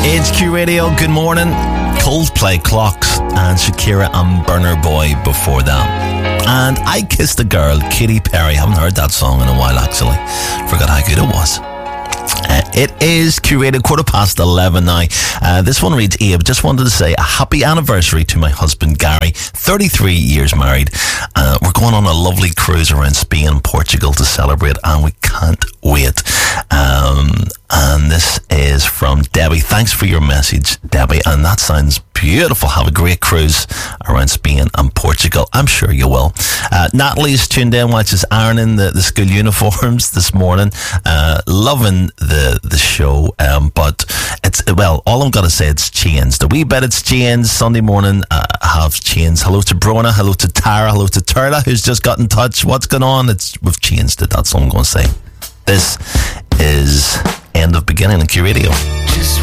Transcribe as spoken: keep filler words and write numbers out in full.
H Q Radio, good morning. Coldplay, Clocks, and Shakira and Burner Boy before that. And I Kissed a Girl, Katy Perry. Haven't heard that song in a while, actually. Forgot how good it was. Uh, it is Q Radio, quarter past eleven now. Uh, this one reads, Abe, just wanted to say a happy anniversary to my husband Gary, thirty-three years married. Uh, we're going on a lovely cruise around Spain and Portugal to celebrate, and we can't wait. Um, and this is from Debbie. Thanks for your message, Debbie, and that sounds beautiful. Have a great cruise around Spain and Portugal. I'm sure you will. Uh, Natalie's tuned in while she's ironing the, the school uniforms this morning. Uh, loving the the show, um, but it's, well, all I'm going to say, it's changed. A wee bit it's changed. Sunday morning uh, have changed. Hello to Brona, hello to Tara, hello to Turla, who's just got in touch. What's going on? It's We've changed it. That's all I'm going to say. This is End of Beginning on Q Radio. Just